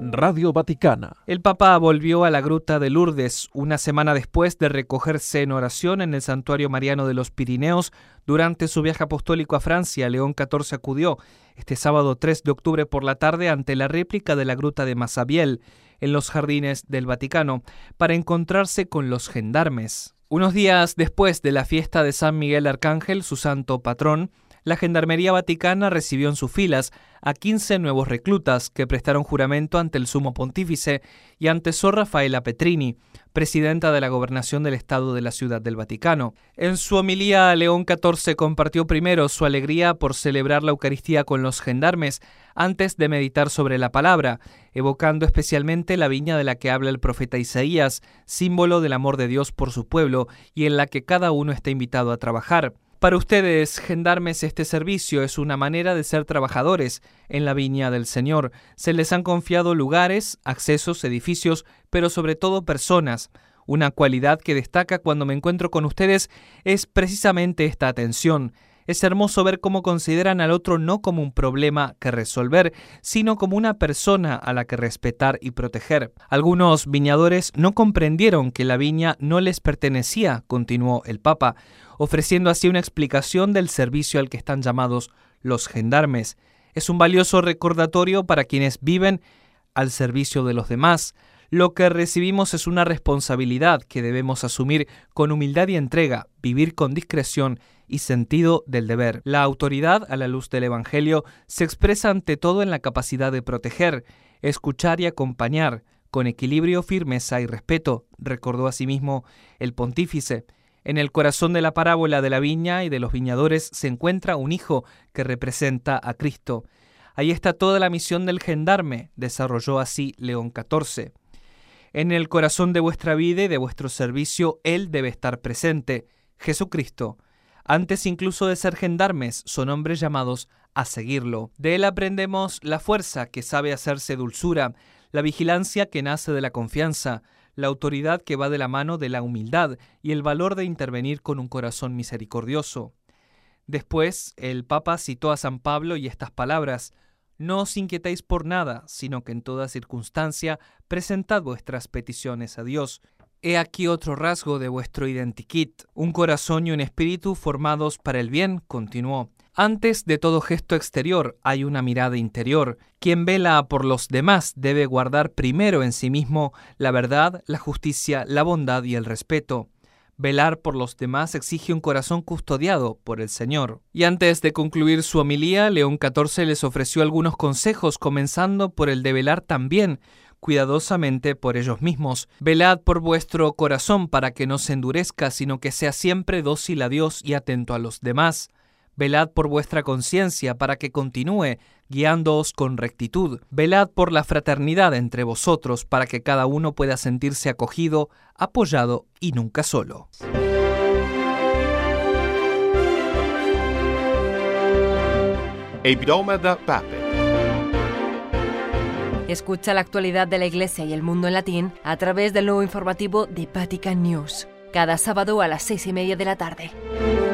Radio Vaticana. El Papa volvió a la Gruta de Lourdes una semana después de recogerse en oración en el Santuario Mariano de los Pirineos. Durante su viaje apostólico a Francia, León XIV acudió este sábado 3 de octubre por la tarde ante la réplica de la Gruta de Massabielle, en los jardines del Vaticano, para encontrarse con los gendarmes. Unos días después de la fiesta de San Miguel Arcángel, su santo patrón, la Gendarmería Vaticana recibió en sus filas a 15 nuevos reclutas que prestaron juramento ante el Sumo Pontífice y ante Sor Rafaela Petrini, presidenta de la Gobernación del Estado de la Ciudad del Vaticano. En su homilía, León XIV compartió primero su alegría por celebrar la Eucaristía con los gendarmes antes de meditar sobre la palabra, evocando especialmente la viña de la que habla el profeta Isaías, símbolo del amor de Dios por su pueblo y en la que cada uno está invitado a trabajar. Para ustedes, gendarmes, este servicio es una manera de ser trabajadores en la viña del Señor. Se les han confiado lugares, accesos, edificios, pero sobre todo personas. Una cualidad que destaca cuando me encuentro con ustedes es precisamente esta atención. Es hermoso ver cómo consideran al otro no como un problema que resolver, sino como una persona a la que respetar y proteger. Algunos viñadores no comprendieron que la viña no les pertenecía, continuó el Papa, ofreciendo así una explicación del servicio al que están llamados los gendarmes. Es un valioso recordatorio para quienes viven al servicio de los demás. Lo que recibimos es una responsabilidad que debemos asumir con humildad y entrega, vivir con discreción y sentido del deber. La autoridad, a la luz del Evangelio, se expresa ante todo en la capacidad de proteger, escuchar y acompañar, con equilibrio, firmeza y respeto, recordó asimismo el pontífice. En el corazón de la parábola de la viña y de los viñadores se encuentra un hijo que representa a Cristo. Ahí está toda la misión del gendarme, desarrolló así León XIV. En el corazón de vuestra vida y de vuestro servicio, Él debe estar presente, Jesucristo. Antes incluso de ser gendarmes, son hombres llamados a seguirlo. De Él aprendemos la fuerza que sabe hacerse dulzura, la vigilancia que nace de la confianza, la autoridad que va de la mano de la humildad y el valor de intervenir con un corazón misericordioso. Después, el Papa citó a San Pablo y estas palabras: «No os inquietéis por nada, sino que en toda circunstancia presentad vuestras peticiones a Dios». He aquí otro rasgo de vuestro identikit, un corazón y un espíritu formados para el bien, continuó. Antes de todo gesto exterior hay una mirada interior. Quien vela por los demás debe guardar primero en sí mismo la verdad, la justicia, la bondad y el respeto. Velar por los demás exige un corazón custodiado por el Señor. Y antes de concluir su homilía, León XIV les ofreció algunos consejos, comenzando por el de velar también cuidadosamente por ellos mismos. Velad por vuestro corazón para que no se endurezca, sino que sea siempre dócil a Dios y atento a los demás. Velad por vuestra conciencia para que continúe guiándoos con rectitud. Velad por la fraternidad entre vosotros para que cada uno pueda sentirse acogido, apoyado y nunca solo. Hebdomada Pape. Escucha la actualidad de la Iglesia y el mundo en latín a través del nuevo informativo de Vatican News, cada sábado a las 6:30 de la tarde.